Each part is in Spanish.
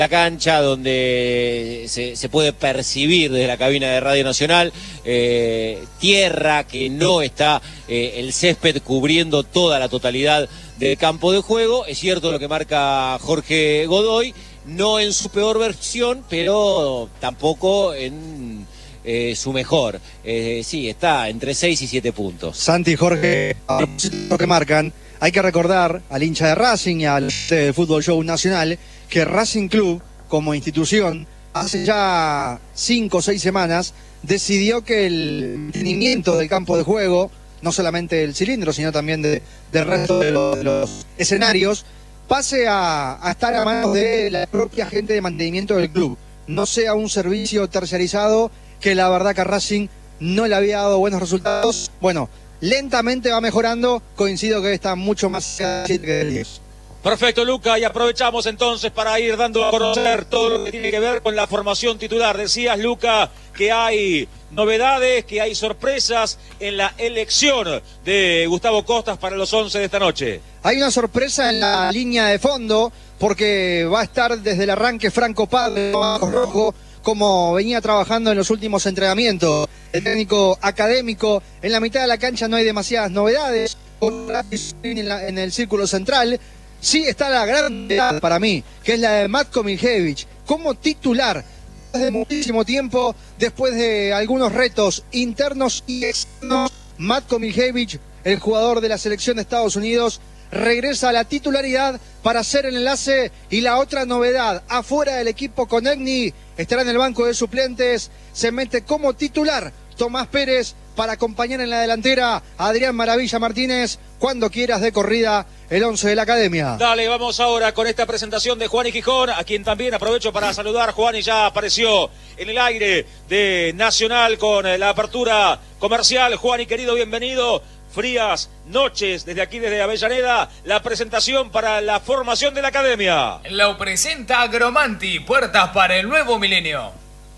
la cancha, donde se puede percibir desde la cabina de Radio Nacional, tierra que no está el césped cubriendo toda la totalidad del campo de juego. Es cierto lo que marca Jorge Godoy, no en su peor versión, pero tampoco en su mejor. Sí, está entre 6 y 7 puntos. Santi y Jorge, lo que marcan, hay que recordar al hincha de Racing y al del Fútbol Show Nacional que Racing Club, como institución, hace ya 5 o 6 semanas, decidió que el mantenimiento del campo de juego, no solamente el cilindro, sino también del resto de los escenarios, pase a estar a manos de la propia gente de mantenimiento del club. No sea un servicio terciarizado, que la verdad que a Racing no le había dado buenos resultados. Bueno, lentamente va mejorando, coincido que está mucho más cerca del 10. Perfecto, Luca, y aprovechamos entonces para ir dando a conocer todo lo que tiene que ver con la formación titular. Decías, Luca, que hay novedades, que hay sorpresas en la elección de Gustavo Costas para los 11 de esta noche. Hay una sorpresa en la línea de fondo, porque va a estar desde el arranque Franco Padre, Rojo, como venía trabajando en los últimos entrenamientos. El técnico académico, en la mitad de la cancha no hay demasiadas novedades, en el círculo central. Sí está la gran novedad para mí, que es la de Matko Miljević, como titular desde muchísimo tiempo, después de algunos retos internos y externos. Matko Miljević, el jugador de la selección de Estados Unidos, regresa a la titularidad para hacer el enlace. Y la otra novedad, afuera del equipo, Konechny estará en el banco de suplentes, se mete como titular Tomás Pérez para acompañar en la delantera a Adrián Maravilla Martínez. Cuando quieras, de corrida el 11 de la academia. Dale, vamos ahora con esta presentación de Juan y Gijón, a quien también aprovecho para saludar. Juan, y ya apareció en el aire de Nacional con la apertura comercial. Juan y querido, bienvenido. Frías noches desde aquí, desde Avellaneda, la presentación para la formación de la academia. Lo presenta Agromanti, puertas para el nuevo milenio.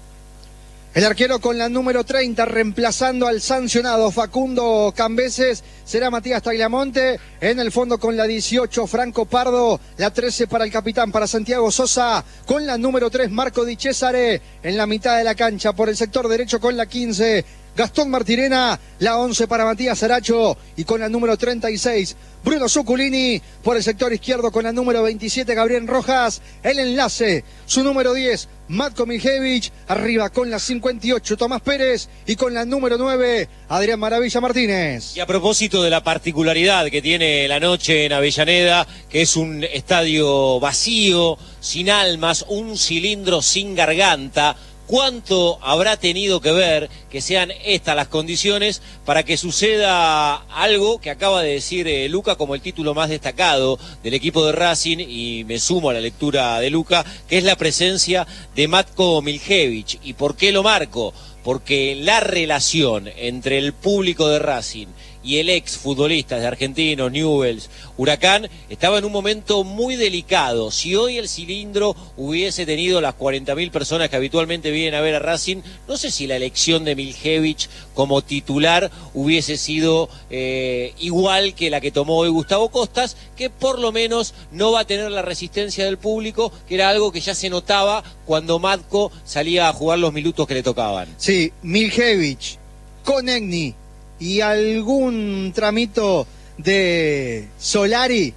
El arquero con la número 30, reemplazando al sancionado Facundo Cambeses, será Matías Tagliamonte. En el fondo con la 18, Franco Pardo. La 13 para el capitán, para Santiago Sosa. Con la número 3, Marco Di Cesare. En la mitad de la cancha, por el sector derecho con la 15, Gastón Martirena. La 11 para Matías Aracho. Y con la número 36, Bruno Zuculini. Por el sector izquierdo con la número 27, Gabriel Rojas. El enlace, su número 10, Matko Miljević. Arriba con la 58, Tomás Pérez. Y con la número 9, Adrián Maravilla Martínez. Y a propósito de la particularidad que tiene la noche en Avellaneda, que es un estadio vacío, sin almas, un cilindro sin garganta, ¿cuánto habrá tenido que ver que sean estas las condiciones para que suceda algo que acaba de decir Luca como el título más destacado del equipo de Racing? Y me sumo a la lectura de Luca, que es la presencia de Matko Miljević. ¿Y por qué lo marco? Porque la relación entre el público de Racing y el ex futbolista de Argentinos, Newell's, Huracán, estaba en un momento muy delicado. Si hoy el cilindro hubiese tenido las 40.000 personas que habitualmente vienen a ver a Racing, no sé si la elección de Miljević como titular hubiese sido igual que la que tomó hoy Gustavo Costas, que por lo menos no va a tener la resistencia del público, que era algo que ya se notaba cuando Matko salía a jugar los minutos que le tocaban. Sí, Miljević, Konechny y algún tramito de Solari,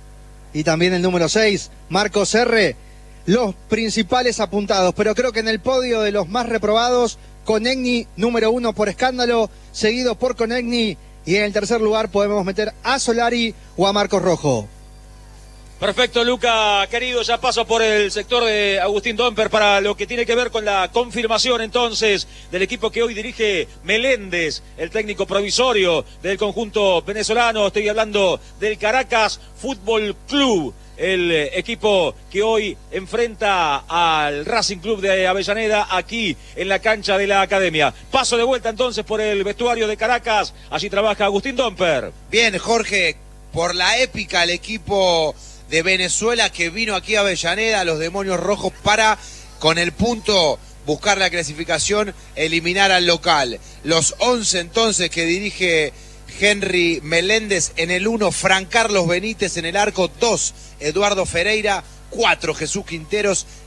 y también el número 6, Marcos R., los principales apuntados. Pero creo que en el podio de los más reprobados, Konechny, número 1 por escándalo, seguido por Konechny, y en el tercer lugar podemos meter a Solari o a Marcos Rojo. Perfecto, Luca, querido, ya paso por el sector de Agustín Domper para lo que tiene que ver con la confirmación entonces del equipo que hoy dirige Meléndez, el técnico provisorio del conjunto venezolano. Estoy hablando del Caracas Fútbol Club, el equipo que hoy enfrenta al Racing Club de Avellaneda aquí en la cancha de la academia. Paso de vuelta entonces por el vestuario de Caracas, allí trabaja Agustín Domper. Bien, Jorge, por la épica, el equipo de Venezuela que vino aquí a Avellaneda, los Demonios Rojos, para, con el punto, buscar la clasificación, eliminar al local. Los 11 entonces que dirige Henry Meléndez: en el 1, Fran Carlos Benítez; en el arco 2, Eduardo Ferreira; 4, Jesús Quinteros;